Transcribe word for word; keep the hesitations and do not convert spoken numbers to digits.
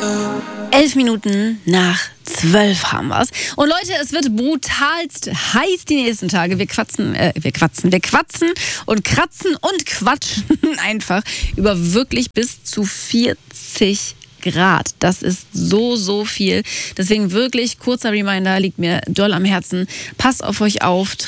Elf Minuten nach zwölf haben wir's. Und Leute, es wird brutalst heiß die nächsten Tage. Wir quatschen, äh, wir quatschen, wir quatschen und kratzen und quatschen einfach über wirklich bis zu vierzig Grad. Das ist so, so viel. Deswegen wirklich kurzer Reminder, liegt mir doll am Herzen. Passt auf euch auf,